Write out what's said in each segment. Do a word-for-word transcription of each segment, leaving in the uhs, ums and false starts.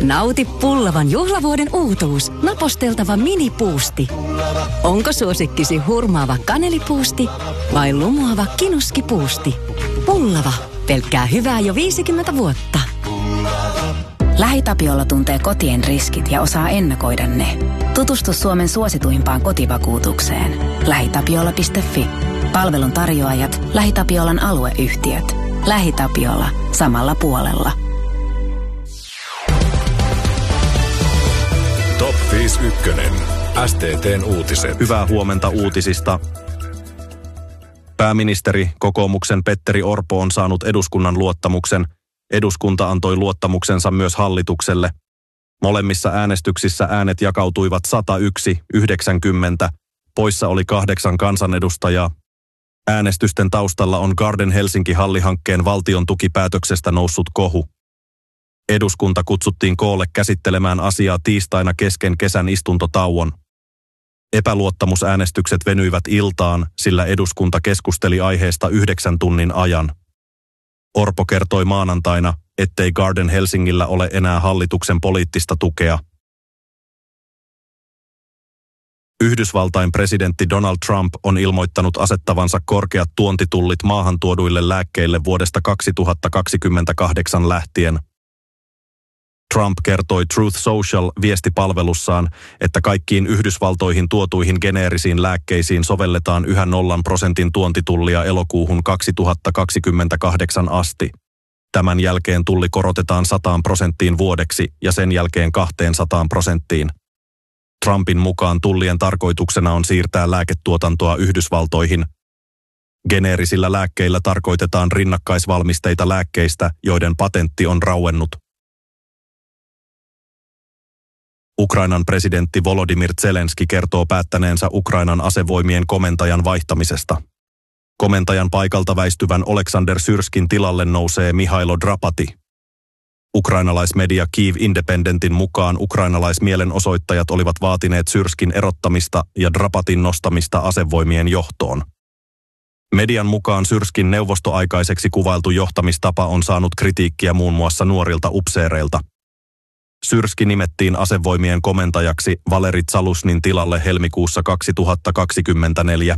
Nauti pullavan juhlavuoden uutuus, naposteltava minipuusti. Onko suosikkisi hurmaava kanelipuusti vai lumoava kinuskipuusti? Pullava, pelkkää hyvää jo viisikymmentä vuotta. LähiTapiola tuntee kotien riskit ja osaa ennakoida ne. Tutustu Suomen suosituimpaan kotivakuutukseen. lähitapiola piste fi. Palvelun tarjoajat, LähiTapiolan alueyhtiöt. LähiTapiola. Samalla puolella. Top viisikymmentäyksi. S T T:n uutiset. Hyvää huomenta uutisista. Pääministeri, kokoomuksen Petteri Orpo on saanut eduskunnan luottamuksen. Eduskunta antoi luottamuksensa myös hallitukselle. Molemmissa äänestyksissä äänet jakautuivat sata yksi yhdeksänkymmentä. Poissa oli kahdeksan kansanedustajaa. Äänestysten taustalla on Garden Helsinki-hallihankkeen valtion tukipäätöksestä noussut kohu. Eduskunta kutsuttiin koolle käsittelemään asiaa tiistaina kesken kesän istuntotauon. Epäluottamusäänestykset venyivät iltaan, sillä eduskunta keskusteli aiheesta yhdeksän tunnin ajan. Orpo kertoi maanantaina, ettei Garden Helsingillä ole enää hallituksen poliittista tukea. Yhdysvaltain presidentti Donald Trump on ilmoittanut asettavansa korkeat tuontitullit maahantuoduille lääkkeille vuodesta kaksituhattakaksikymmentäkahdeksan lähtien. Trump kertoi Truth Social-viestipalvelussaan, että kaikkiin Yhdysvaltoihin tuotuihin geneerisiin lääkkeisiin sovelletaan yhä nollan prosentin tuontitullia elokuuhun kaksituhattakaksikymmentäkahdeksan asti. Tämän jälkeen tulli korotetaan sataan prosenttiin vuodeksi ja sen jälkeen kahteensataan prosenttiin. Trumpin mukaan tullien tarkoituksena on siirtää lääketuotantoa Yhdysvaltoihin. Geneerisillä lääkkeillä tarkoitetaan rinnakkaisvalmisteita lääkkeistä, joiden patentti on rauennut. Ukrainan presidentti Volodymyr Zelenski kertoo päättäneensä Ukrainan asevoimien komentajan vaihtamisesta. Komentajan paikalta väistyvän Oleksandr Syrskin tilalle nousee Mihailo Drapati. Ukrainalaismedia Kyiv Independentin mukaan ukrainalaismielenosoittajat olivat vaatineet Syrskin erottamista ja Drapatin nostamista asevoimien johtoon. Median mukaan Syrskin neuvostoaikaiseksi kuvailtu johtamistapa on saanut kritiikkiä muun muassa nuorilta upseereilta. Syrski nimettiin asevoimien komentajaksi Valeri Zalusnin tilalle helmikuussa kaksituhattakaksikymmentäneljä.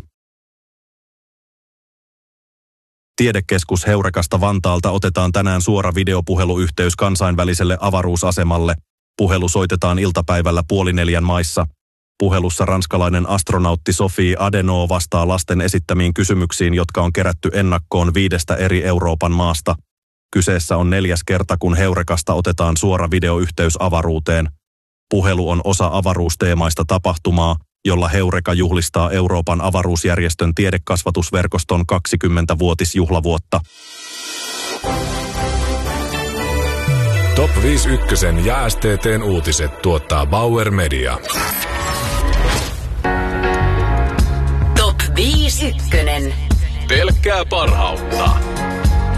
Tiedekeskus Heurekasta Vantaalta otetaan tänään suora videopuheluyhteys kansainväliselle avaruusasemalle. Puhelu soitetaan iltapäivällä puoli neljän maissa. Puhelussa ranskalainen astronautti Sophie Adenau vastaa lasten esittämiin kysymyksiin, jotka on kerätty ennakkoon viidestä eri Euroopan maasta. Kyseessä on neljäs kerta, kun Heurekasta otetaan suora videoyhteys avaruuteen. Puhelu on osa avaruusteemaista tapahtumaa, jolla Heureka juhlistaa Euroopan avaruusjärjestön tiedekasvatusverkoston kaksikymmenvuotisjuhlavuotta. Top viisikymmentäyksi ja S T T:n uutiset tuottaa Bauer Media. Top viisikymmentä. Pelkkää parhautta.